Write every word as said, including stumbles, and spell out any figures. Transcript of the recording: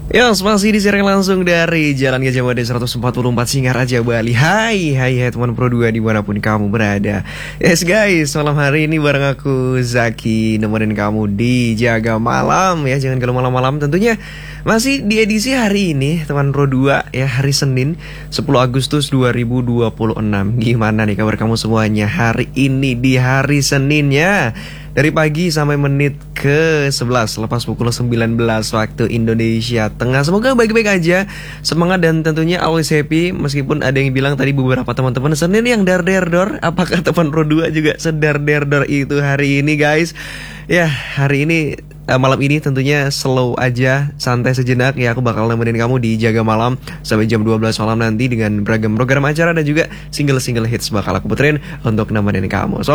Yos, masih disiarkan langsung dari Jalan Gajah Mada seratus empat puluh empat Singaraja, Bali. Hai, hai, hai teman Pro dua dimanapun kamu berada. Yes guys, malam hari ini bareng aku Zaki nemenin kamu di Jaga Malam ya. Jangan kalau malam-malam tentunya masih di edisi hari ini teman Pro dua ya, hari Senin sepuluh Agustus dua ribu dua puluh enam. Gimana nih kabar kamu semuanya hari ini di hari Senin ya? Dari pagi sampai menit ke sebelas lepas pukul sembilan belas waktu Indonesia Tengah. Semoga baik-baik aja, semangat dan tentunya always happy. Meskipun ada yang bilang tadi beberapa teman-teman Senin yang dar-der-dor. Apakah teman Pro dua juga sedar-der-dor itu hari ini guys? Ya hari ini uh, malam ini tentunya slow aja, santai sejenak ya. Aku bakal nemenin kamu di Jaga Malam sampai jam dua belas malam nanti dengan beragam program acara dan juga single-single hits bakal aku puterin untuk nemenin kamu. So